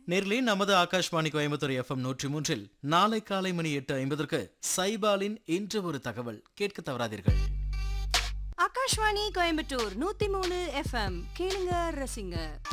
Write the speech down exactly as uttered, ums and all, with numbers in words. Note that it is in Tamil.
நேர்லி நமது ஆகாஷ்வாணி கோயம்புத்தூர் எஃப்எம் நூற்றி மூன்றில் நாளை காலை மணி எட்டு ஐம்பதற்கு சைபாலின் இன்று ஒரு தகவல் கேட்க தவறாதீர்கள். ஆகாஷ்வாணி கோயம்புத்தூர் நூத்தி மூணு எஃப்எம் கேளுங்க ரசிங்க.